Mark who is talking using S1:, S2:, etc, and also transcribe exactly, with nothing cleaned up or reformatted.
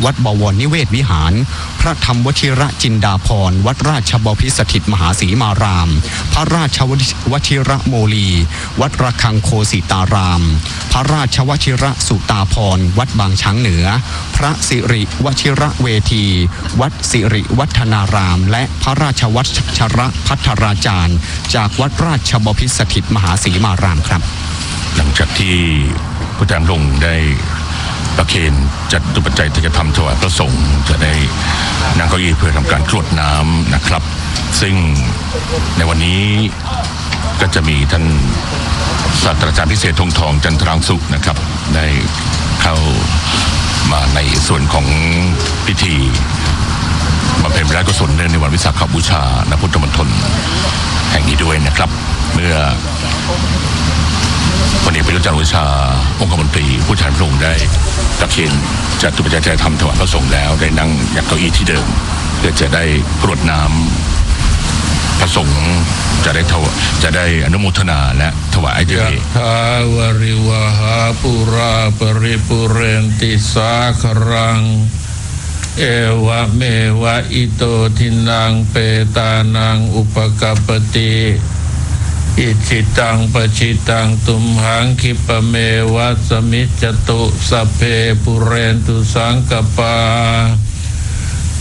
S1: วัดบวรนิเวศวิหารพระธรรมวชิระจินดาภรณ์วัดราชบพิสถิตมหาสีมารามพระราชวชิระโมลีวัดระฆังโคสิตารามพระราชวชิระสุตาภรณ์วัดบางช้างเหนือพระสิริวชิระเวทีวัดสิริวัฒนารามและพระราชวัชระพัฒราจารย์จากวัดราชบพิสถิตมหาสีมารามครับ
S2: หลังจากที่พระอาจารย์ลงได้ประเคนจัดตุปัจจัยที่จะทำถวายพระสงฆ์จะได้นั่งเก้าอี้เพื่อทำการกรวดน้ำนะครับซึ่งในวันนี้ก็จะมีท่านศาสตราจารย์พิเศษธงทองจันทรังสุขนะครับได้เข้ามาในส่วนของพิธีบำเพ็ญพระราชกุศลเนื่องในวันวิสาขบูชาณพุทธมณฑลแห่งนี้ด้วยนะครับเมื่อวันนี้ประยุทธ์จันทร์โอชาองคมนตรีผู้แทนพระองค์ได้ประเคนจัดตุปัจจัยที่ทำถวายพระสงฆ์แล้วได้นั่งยักเก้าอี้ที่เดิมเพื่อจะได้กรวดน้ำพระสงฆ์จะได้ถวจะได้อนุโมทนาและถวายด้วย
S3: ยะถาวริวหาปุราปริปุเรนติสาครังเอวะเมวะอิโตทินังเปตานังอุปกัปปติอิจิตังปจิตังตุมหังคิปเมวะสมิจจตุสัพเพปุเรนตุสังกปา